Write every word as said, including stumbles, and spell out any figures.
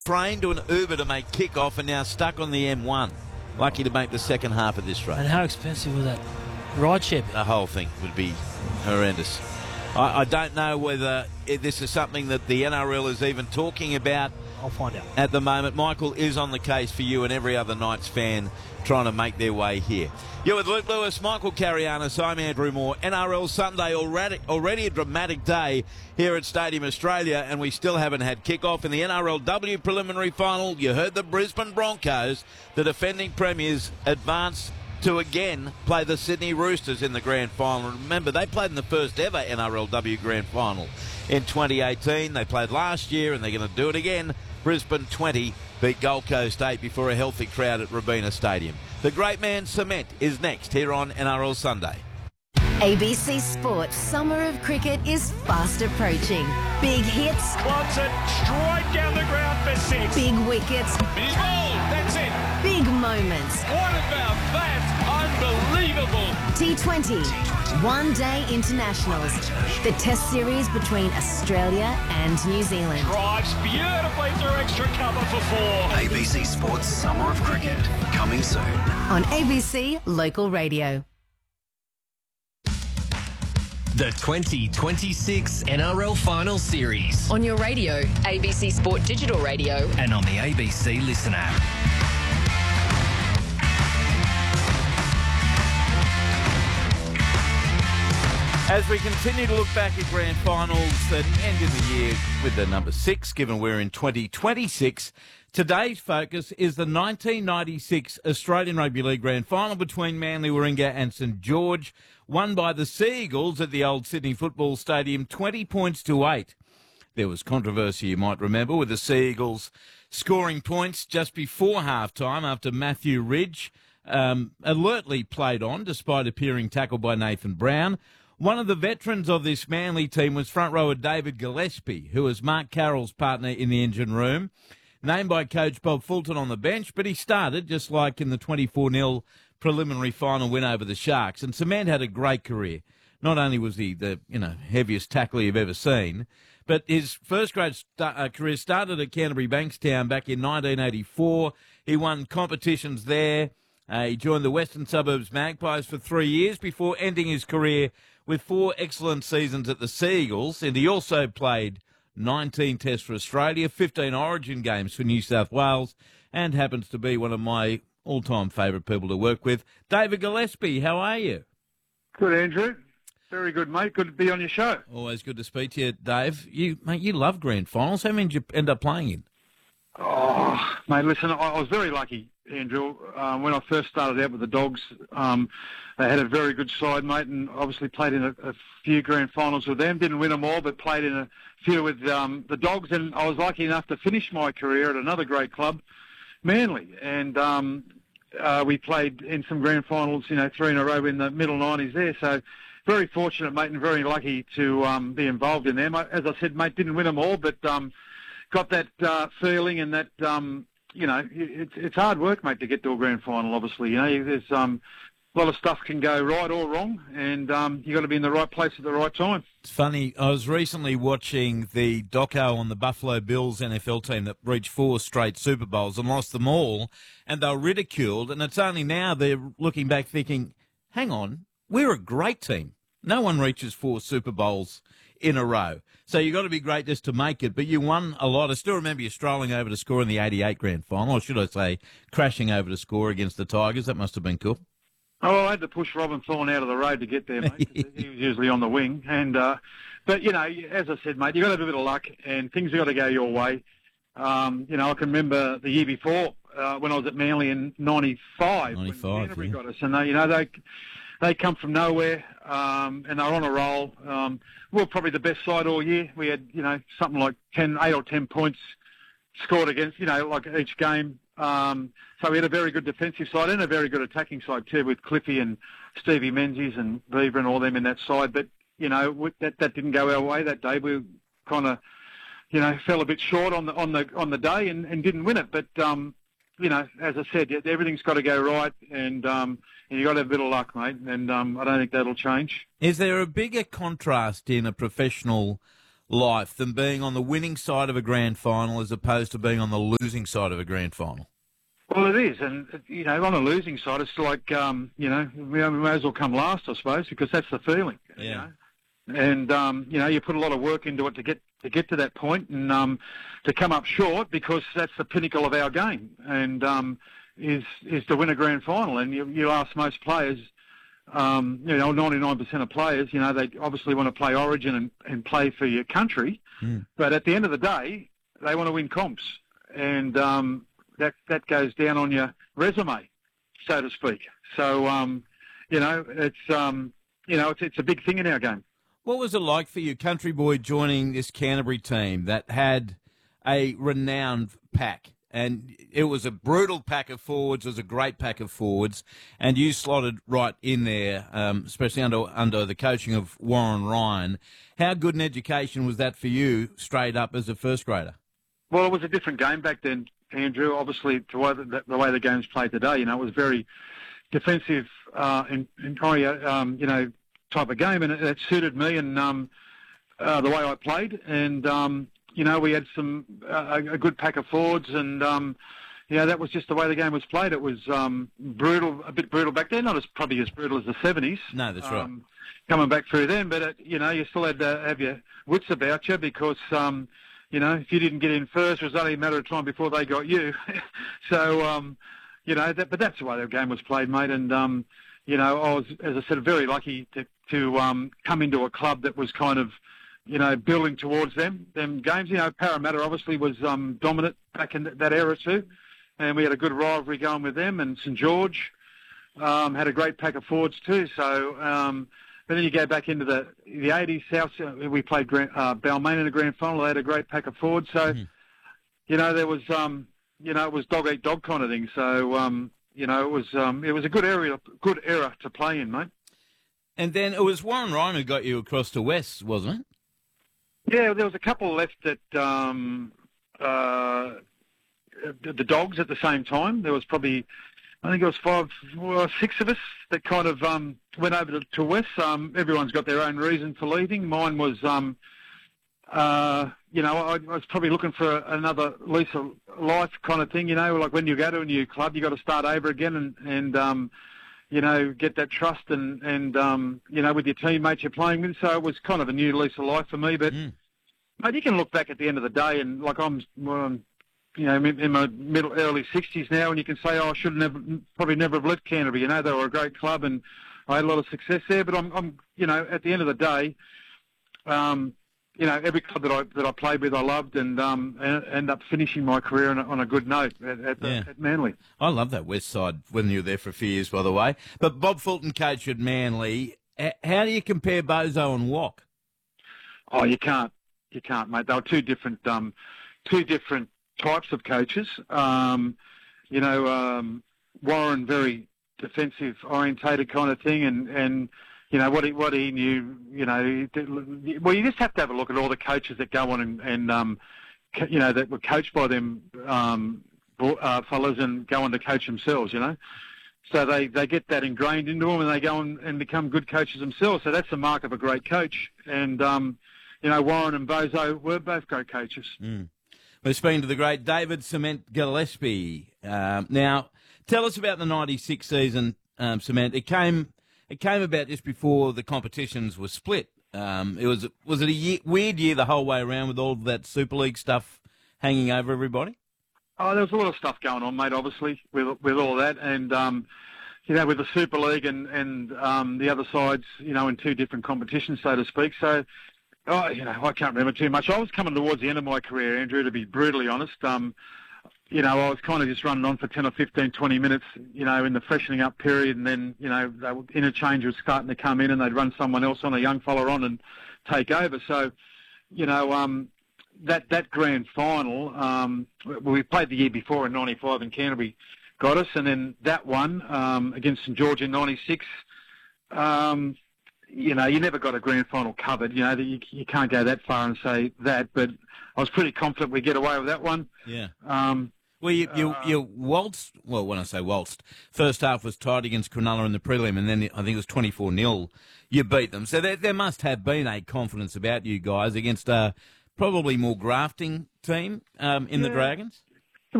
train to an Uber to make kick-off and now stuck on the M one. Lucky to make the second half of this race. And how expensive was that ride share? The whole thing would be horrendous. I, I don't know whether this is something that the N R L is even talking about. I'll find out. At the moment, Michael is on the case for you and every other Knights fan trying to make their way here. You're with Luke Lewis, Michael Carianis, I'm Andrew Moore. N R L Sunday, already, already a dramatic day here at Stadium Australia, and we still haven't had kick-off in the N R L W preliminary final. You heard the Brisbane Broncos, the defending premiers, advance to again play the Sydney Roosters in the grand final. Remember, they played in the first ever N R L W grand final in twenty eighteen. They played last year, and they're going to do it again. Brisbane twenty beat Gold Coast eight before a healthy crowd at Robina Stadium. The great man Cement is next here on N R L Sunday. A B C Sports Summer of Cricket is fast approaching. Big hits. Wants it straight down the ground for six. Big wickets. He's bowled. That's it. Big moments. What about that? Unbelievable. T twenty. One Day Internationals. The test series between Australia and New Zealand. Drives beautifully through extra cover for four. A B C Sports Summer of Cricket. Coming soon. On A B C Local Radio. The twenty twenty-six N R L Final Series. On your radio, A B C Sport Digital Radio. And on the A B C Listen app. As we continue to look back at grand finals that end in the year with the number six, given we're in twenty twenty-six, today's focus is the nineteen ninety-six Australian Rugby League Grand Final between Manly Warringah and St George, won by the Sea Eagles at the old Sydney Football Stadium, twenty points to eight. There was controversy, you might remember, with the Sea Eagles scoring points just before half-time after Matthew Ridge um, alertly played on, despite appearing tackled by Nathan Brown. One of the veterans of this Manly team was front rower David Gillespie, who was Mark Carroll's partner in the engine room. Named by coach Bob Fulton on the bench, but he started, just like in the twenty-four nil preliminary final win over the Sharks. And Cement had a great career. Not only was he the you know heaviest tackler you've ever seen, but his first grade st- uh, career started at Canterbury Bankstown back in nineteen eighty-four. He won competitions there. Uh, he joined the Western Suburbs Magpies for three years before ending his career with four excellent seasons at the Sea Eagles. And he also played nineteen tests for Australia, fifteen Origin games for New South Wales, and happens to be one of my all-time favourite people to work with. David Gillespie, how are you? Good, Andrew. Very good, mate. Good to be on your show. Always good to speak to you, Dave. You, mate, you love grand finals. How many did you end up playing in? Oh, mate, listen, I, I was very lucky, Andrew. Um, when I first started out with the Dogs, um, they had a very good side, mate, and obviously played in a, a few grand finals with them. Didn't win them all, but played in a few with um, the Dogs, and I was lucky enough to finish my career at another great club, Manly, and um, uh, we played in some grand finals, you know, three in a row in the middle nineties there, so very fortunate, mate, and very lucky to um, be involved in them. As I said, mate, didn't win them all, but um, got that uh, feeling and that, um, you know, it's it's hard work, mate, to get to a grand final, obviously. You know, there's um, a lot of stuff can go right or wrong, and um, you've got to be in the right place at the right time. It's funny, I was recently watching the doco on the Buffalo Bills N F L team that reached four straight Super Bowls and lost them all, and they were ridiculed, and it's only now they're looking back thinking, hang on, we're a great team. No one reaches four Super Bowls in a row. So you've got to be great just to make it, but you won a lot. I still remember you strolling over to score in the eighty-eight grand final, or should I say crashing over to score against the Tigers. That must have been cool. Oh, I had to push Robin Thorne out of the road to get there, mate. He was usually on the wing. and uh, But, you know, as I said, mate, you've got to have a bit of luck, and things have got to go your way. Um, you know, I can remember the year before uh, when I was at Manly in ninety-five. ninety-five, when Canterbury yeah. got us. And, they, you know, they they come from nowhere, um, and they're on a roll. Um, we were probably the best side all year. We had, you know, something like ten, eight or ten points scored against, you know, like each game. Um, so we had a very good defensive side and a very good attacking side too, with Cliffy and Stevie Menzies and Beaver and all them in that side. But, you know, that that didn't go our way that day. We kind of, you know, fell a bit short on the on the on the day and, and didn't win it. But um, you know, as I said, everything's got to go right, and um, and you got to have a bit of luck, mate. And um, I don't think that'll change. Is there a bigger contrast in a professional life than being on the winning side of a grand final as opposed to being on the losing side of a grand final? Well, it is, and, you know, on the losing side, it's like, um, you know, we may as well come last, I suppose, because that's the feeling. Yeah. You know? And, um, you know, you put a lot of work into it to get to get to that point and um, to come up short because that's the pinnacle of our game and um, is is to win a grand final. And you, you ask most players, um, you know, ninety-nine percent of players, you know, they obviously want to play Origin and, and play for your country. Mm. But at the end of the day, they want to win comps. And um, that, that goes down on your resume, so to speak. So, um, you know, it's, um, you know, it's, it's a big thing in our game. What was it like for you, country boy, joining this Canterbury team that had a renowned pack? And it was a brutal pack of forwards. It was a great pack of forwards. And you slotted right in there, um, especially under under the coaching of Warren Ryan. How good an education was that for you, straight up as a first grader? Well, it was a different game back then, Andrew. Obviously, the way the, the, way the game's played today, you know, it was very defensive uh, and, and um, you know, type of game, and it, it suited me and um, uh, the way I played. And um, you know, we had some uh, a good pack of forwards, and um, you know, that was just the way the game was played. It was um, brutal, a bit brutal back then, not as probably as brutal as the seventies. No, that's um, right. Coming back through them, but it, you know, you still had to have your wits about you because um, you know, if you didn't get in first, it was only a matter of time before they got you. so um, you know, that, but that's the way the game was played, mate, and. Um, You know, I was, as I said, very lucky to, to um, come into a club that was kind of, you know, building towards them, them games. You know, Parramatta obviously was um, dominant back in that era too, and we had a good rivalry going with them. And St George um, had a great pack of forwards too. So, um, but then you go back into the the eighties, South. We played Grand, uh, Balmain in a grand final. They had a great pack of forwards. So, mm-hmm. you know, there was, um, you know, it was dog eat dog kind of thing. So. Um, You know, it was um, it was a good area, good era to play in, mate. And then it was Warren Ryan who got you across to West, wasn't it? Yeah, there was a couple left at um, uh, the Dogs at the same time. There was probably, I think it was five, well, six of us that kind of um, went over to, to West. Um, everyone's got their own reason for leaving. Mine was, um, uh, you know, I, I was probably looking for another lease of life kind of thing. You know, like when you go to a new club, you got to start over again and and um, you know, get that trust and and um, you know, with your teammates you're playing with. So it was kind of a new lease of life for me. But mm. mate, you can look back at the end of the day and like I'm, well, I'm you know, in my middle early sixties now, and you can say, oh, I should never, probably never have left Canterbury. You know, they were a great club and I had a lot of success there. But I'm, I'm you know, at the end of the day. Um, You know, every club that I that I played with, I loved, and um, end up finishing my career on a, on a good note at, at, the, yeah. at Manly. I love that West Side when you were there for a few years, by the way. But Bob Fulton coached at Manly. How do you compare Bozo and Wack? Oh, you can't, you can't, mate. They were two different, um, two different types of coaches. Um, you know, um, Warren very defensive orientated kind of thing, and and. You know, what he, what he knew, you know, well, you just have to have a look at all the coaches that go on and, and um, you know, that were coached by them um, uh, fellas and go on to coach themselves, you know. So they, they get that ingrained into them and they go on and become good coaches themselves. So that's the mark of a great coach. And, um, you know, Warren and Bozo were both great coaches. Mm. We're speaking to the great David Cement Gillespie. Um, now, tell us about the ninety-six season, um, Cement. It came... It came about just before the competitions were split. Um, it was was it a year, weird year the whole way around with all of that Super League stuff hanging over everybody? Oh, there was a lot of stuff going on, mate. Obviously, with with all that, and um, you know, with the Super League and and um, the other sides, you know, in two different competitions, so to speak. So, oh, you know, I can't remember too much. I was coming towards the end of my career, Andrew, to be brutally honest. Um, You know, I was kind of just running on for ten or fifteen, twenty minutes, you know, in the freshening up period. And then, you know, they were, interchange was starting to come in and they'd run someone else on, a young fella on and take over. So, you know, um, that that grand final, um, we played the year before in ninety-five and Canterbury got us. And then that one um, against St George in ninety-six, um, you know, you never got a grand final covered. You know, you, you can't go that far and say that. But I was pretty confident we'd get away with that one. Yeah. Um, Well, you, you, Uh, you waltzed, well, when I say waltzed, first half was tied against Cronulla in the prelim, and then I think it was twenty-four nil. You beat them. So there, there must have been a confidence about you guys against a probably more grafting team um, in the Yeah. Dragons.